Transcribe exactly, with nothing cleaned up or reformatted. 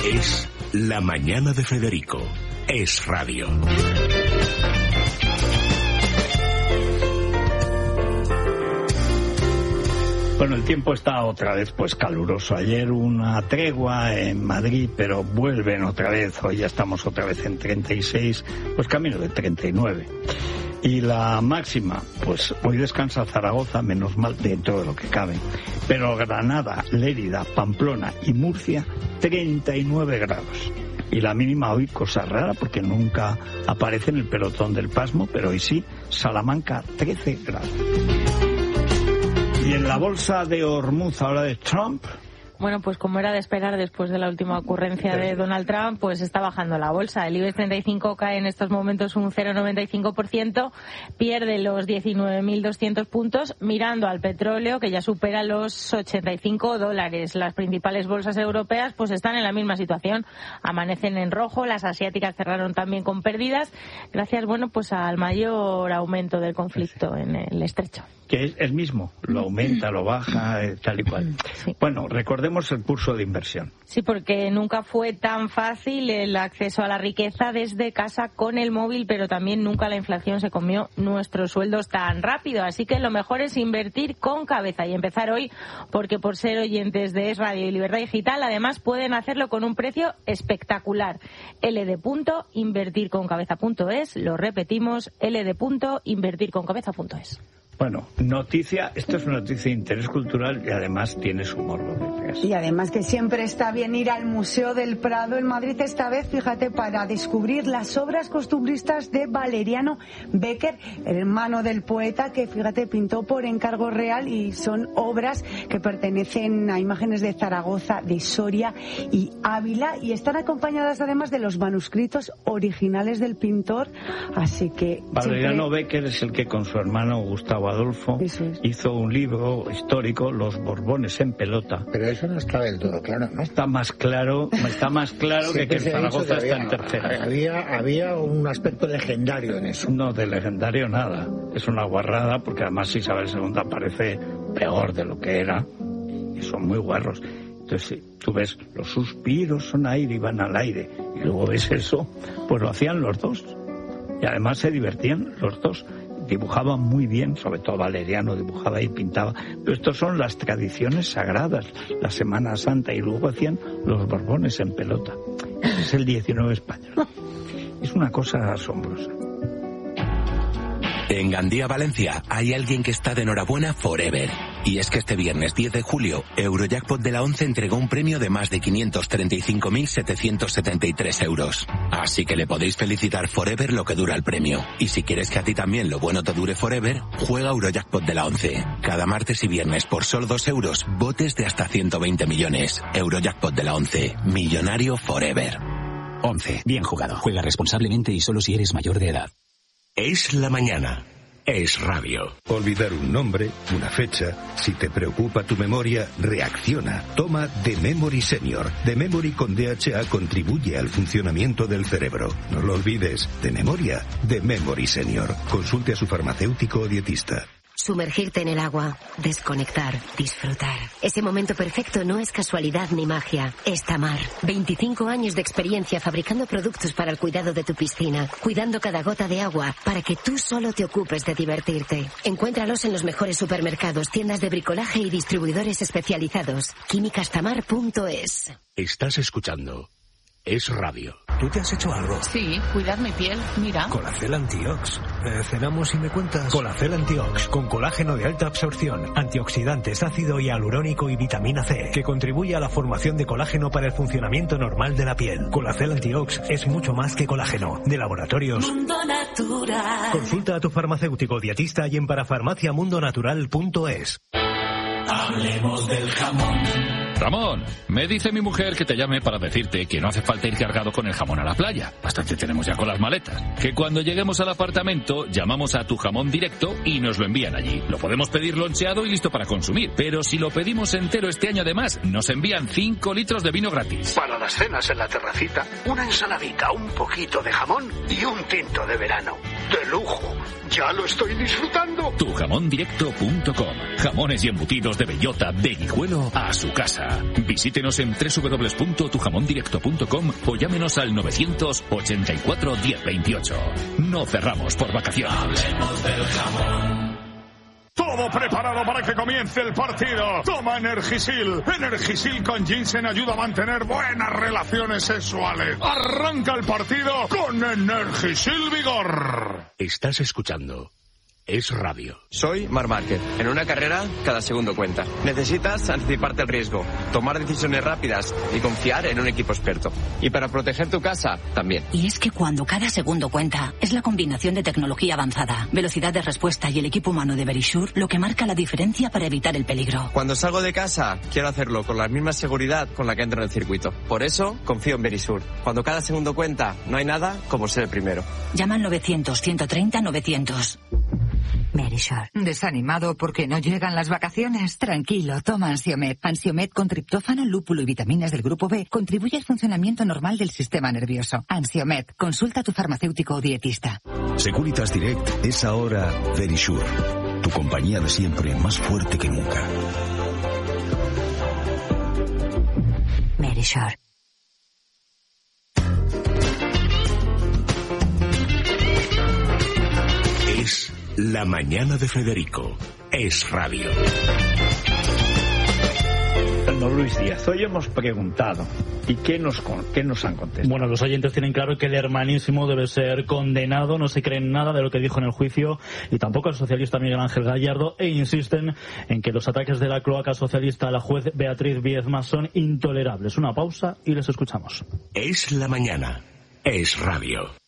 Es La Mañana de Federico. Es Radio. Bueno, el tiempo está otra vez pues caluroso. Ayer una tregua en Madrid, pero vuelven otra vez. Hoy ya estamos otra vez en treinta y seis, pues camino de treinta y nueve. Y la máxima, pues hoy descansa Zaragoza, menos mal dentro de lo que cabe. Pero Granada, Lérida, Pamplona y Murcia, treinta y nueve grados. Y la mínima hoy, cosa rara, porque nunca aparece en el pelotón del pasmo, pero hoy sí, Salamanca, trece grados. Y en la bolsa de Hormuz, ahora de Trump... Bueno, pues como era de esperar después de la última ocurrencia de Donald Trump, pues está bajando la bolsa. El IBEX treinta y cinco cae en estos momentos un cero coma noventa y cinco por ciento, pierde los diecinueve mil doscientos puntos, mirando al petróleo, que ya supera los ochenta y cinco dólares. Las principales bolsas europeas pues están en la misma situación, amanecen en rojo, las asiáticas cerraron también con pérdidas, gracias, bueno, pues al mayor aumento del conflicto en el estrecho. Que es el mismo, lo aumenta, lo baja, tal y cual. Sí. Bueno, recordemos el curso de inversión. Sí, porque nunca fue tan fácil el acceso a la riqueza desde casa con el móvil, pero también nunca la inflación se comió nuestros sueldos tan rápido. Así que lo mejor es invertir con cabeza y empezar hoy, porque por ser oyentes de Es Radio y Libertad Digital, además pueden hacerlo con un precio espectacular. ld punto invertir con cabeza punto es, lo repetimos, ld punto invertir con cabeza punto es. Bueno, noticia, esto es una noticia de interés cultural y además tiene su morbo. Y además que siempre está bien ir al Museo del Prado en Madrid, esta vez, fíjate, para descubrir las obras costumbristas de Valeriano Becker, hermano del poeta, que, fíjate, pintó por encargo real, y son obras que pertenecen a imágenes de Zaragoza, de Soria y Ávila, y están acompañadas además de los manuscritos originales del pintor, así que... Valeriano siempre... Becker es el que con su hermano Gustavo Adolfo es. hizo un libro histórico, Los Borbones en pelota. Pero eso no está del todo claro, ¿no? Está más claro, está más claro que que Zaragoza está en tercera. Había, había un aspecto legendario en eso. No, de legendario nada. Es una guarrada, porque además Isabel segunda parece peor de lo que era. Y son muy guarros. Entonces, tú ves, los suspiros son aire y van al aire. Y luego ves eso, pues lo hacían los dos. Y además se divertían los dos. Dibujaban muy bien, sobre todo Valeriano dibujaba y pintaba, pero estos son las tradiciones sagradas, la Semana Santa, y luego hacían los Borbones en pelota. Ese es el diecinueve español. Es una cosa asombrosa. En Gandía, Valencia, hay alguien que está de enhorabuena forever. Y es que este viernes diez de julio, Eurojackpot de la ONCE entregó un premio de más de quinientos treinta y cinco mil setecientos setenta y tres euros. Así que le podéis felicitar forever lo que dura el premio. Y si quieres que a ti también lo bueno te dure forever, juega Eurojackpot de la ONCE. Cada martes y viernes por solo dos euros, botes de hasta ciento veinte millones. Eurojackpot de la ONCE. Millonario forever. ONCE. Bien jugado. Juega responsablemente y solo si eres mayor de edad. Es la mañana. Es Radio. Olvidar un nombre, una fecha. Si te preocupa tu memoria, reacciona. Toma The Memory Senior. The Memory con D H A contribuye al funcionamiento del cerebro. No lo olvides. De memoria, The Memory Senior. Consulte a su farmacéutico o dietista. Sumergirte en el agua, desconectar, disfrutar. Ese momento perfecto no es casualidad ni magia, es Tamar. veinticinco años de experiencia fabricando productos para el cuidado de tu piscina, cuidando cada gota de agua para que tú solo te ocupes de divertirte. Encuéntralos en los mejores supermercados, tiendas de bricolaje y distribuidores especializados. químicas tamar punto es. Estás escuchando Es Radio. ¿Tú te has hecho algo? Sí, cuidar mi piel, mira. Colacel Antiox. Eh, cenamos y me cuentas. Colacel Antiox, con colágeno de alta absorción, antioxidantes, ácido hialurónico y vitamina C, que contribuye a la formación de colágeno para el funcionamiento normal de la piel. Colacel Antiox es mucho más que colágeno. De Laboratorios Mundo Natural. Consulta a tu farmacéutico dietista y en parafarmacia mundo natural punto es. Hablemos del jamón. Ramón, me dice mi mujer que te llame para decirte que no hace falta ir cargado con el jamón a la playa. Bastante tenemos ya con las maletas. Que cuando lleguemos al apartamento, llamamos a Tu Jamón Directo y nos lo envían allí. Lo podemos pedir loncheado y listo para consumir. Pero si lo pedimos entero este año además, nos envían cinco litros de vino gratis. Para las cenas en la terracita, una ensaladita, un poquito de jamón y un tinto de verano. De lujo. Ya lo estoy disfrutando. tu jamón directo punto com. Jamones y embutidos de bellota de Guijuelo a su casa. Visítenos en doble u doble u doble u punto tu jamón directo punto com o llámenos al novecientos ochenta y cuatro diez veintiocho. No cerramos por vacaciones. Hablemos del jamón. Todo preparado para que comience el partido. Toma Energisil. Energisil con ginseng ayuda a mantener buenas relaciones sexuales. Arranca el partido con Energisil Vigor. Estás escuchando Es Radio. Soy Marc Márquez. En una carrera, cada segundo cuenta. Necesitas anticiparte al riesgo, tomar decisiones rápidas y confiar en un equipo experto. Y para proteger tu casa, también. Y es que cuando cada segundo cuenta, es la combinación de tecnología avanzada, velocidad de respuesta y el equipo humano de Verisure lo que marca la diferencia para evitar el peligro. Cuando salgo de casa, quiero hacerlo con la misma seguridad con la que entro en el circuito. Por eso, confío en Verisure. Cuando cada segundo cuenta, no hay nada como ser el primero. Llama al novecientos, ciento treinta, novecientos. Verisure. ¿Desanimado porque no llegan las vacaciones? Tranquilo, toma Ansiomed. Ansiomed con triptófano, lúpulo y vitaminas del grupo B contribuye al funcionamiento normal del sistema nervioso. Ansiomed, consulta a tu farmacéutico o dietista. Securitas Direct es ahora Verisure, tu compañía de siempre más fuerte que nunca. Verisure. Es La Mañana de Federico. Es Radio. Don Luis Díaz, hoy hemos preguntado, ¿y qué nos, qué nos han contestado? Bueno, los oyentes tienen claro que el hermanísimo debe ser condenado, no se creen nada de lo que dijo en el juicio, y tampoco el socialista Miguel Ángel Gallardo, e insisten en que los ataques de la cloaca socialista a la juez Beatriz Viezma son intolerables. Una pausa y les escuchamos. Es La Mañana. Es Radio.